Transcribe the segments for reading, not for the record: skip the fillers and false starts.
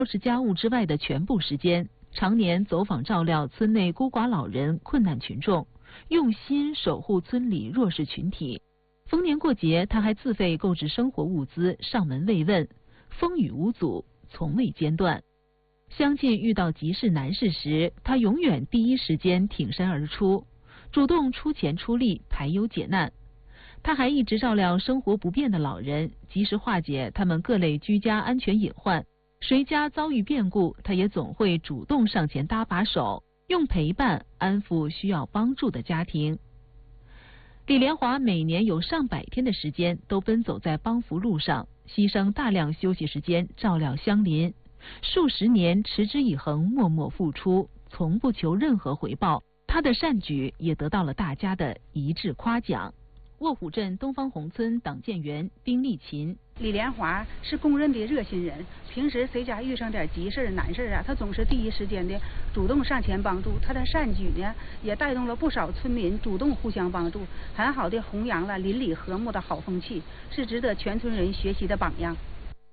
是家务之外的全部时间，常年走访照料村内孤寡老人、困难群众，用心守护村里弱势群体。逢年过节，他还自费购置生活物资，上门慰问，风雨无阻，从未间断。相信遇到急事难事时，他永远第一时间挺身而出，主动出钱出力排忧解难。他还一直照料生活不便的老人，及时化解他们各类居家安全隐患。谁家遭遇变故，他也总会主动上前搭把手，用陪伴安抚需要帮助的家庭。李连华每年有上百天的时间都奔走在帮扶路上，牺牲大量休息时间照料乡邻，数十年持之以恒，默默付出，从不求任何回报。他的善举也得到了大家的一致夸奖。卧虎镇东方红村党建员丁丽琴： 李连华是公认的热心人，平时谁家遇上点急事难事啊，他总是第一时间的主动上前帮助。他的善举呢，也带动了不少村民主动互相帮助，很好的弘扬了邻里和睦的好风气，是值得全村人学习的榜样。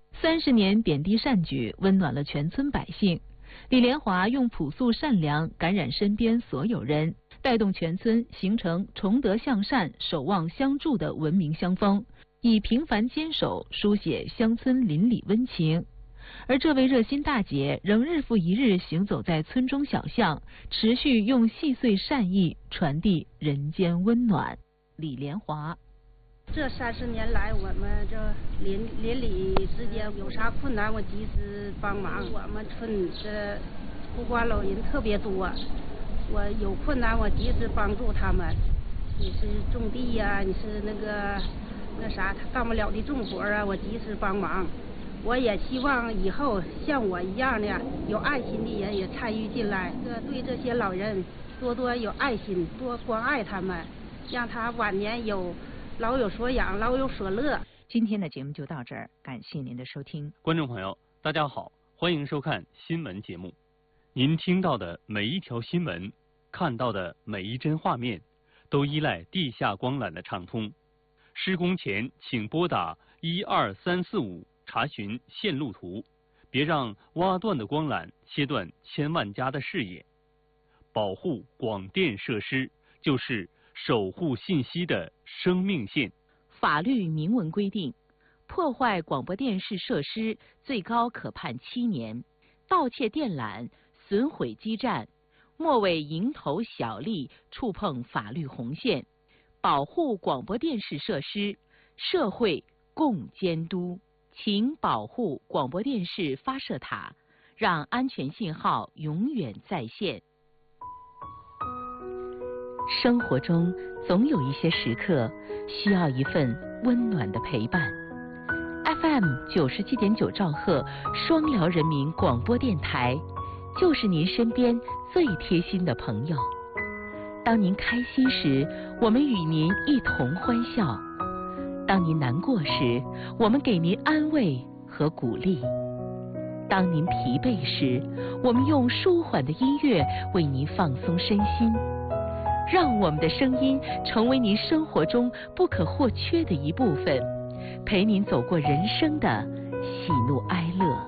30年点滴善举，温暖了全村百姓。李连华用朴素善良感染身边所有人，带动全村形成崇德向善、守望相助的文明乡风，以平凡坚守书写乡村邻里温情。而这位热心大姐仍日复一日行走在村中小巷，持续用细碎善意传递人间温暖。李连华： 这30年来，我们这邻里之间有啥困难，我及时帮忙。我们村这孤寡老人特别多，我有困难我及时帮助他们。你是种地呀，你是那啥他干不了的重活啊，我及时帮忙。我也希望以后像我一样的有爱心的人也参与进来，对这些老人多多有爱心，多关爱他们，让他晚年老有所养，老有所乐。 今天的节目就到这儿，感谢您的收听。 观众朋友，大家好，欢迎收看新闻节目。您听到的每一条新闻，看到的每一帧画面，都依赖地下光缆的畅通。施工前请拨打12345查询线路图，别让挖断的光缆切断千万家的视野。保护广电设施就是守护信息的生命线。 法律明文规定，破坏广播电视设施最高可判7年，盗窃电缆、损毁基站，莫为蝇头小利触碰法律红线。保护广播电视设施，社会共监督。请保护广播电视发射塔，让安全信号永远在线。生活中总有一些时刻需要一份温暖的陪伴。FM 97.9兆赫双辽人民广播电台，就是您身边最贴心的朋友。当您开心时，我们与您一同欢笑；当您难过时，我们给您安慰和鼓励；当您疲惫时，我们用舒缓的音乐为您放松身心。让我们的声音成为您生活中不可或缺的一部分，陪您走过人生的喜怒哀乐。